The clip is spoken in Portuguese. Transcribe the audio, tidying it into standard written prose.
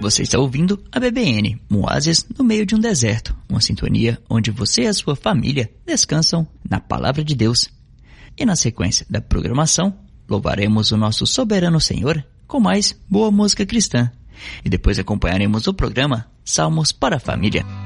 Você está ouvindo a BBN, um oásis no meio de um deserto, uma sintonia onde você e a sua família descansam na Palavra de Deus. E na sequência da programação, louvaremos o nosso soberano Senhor com mais boa música cristã. E depois acompanharemos o programa Salmos para a Família.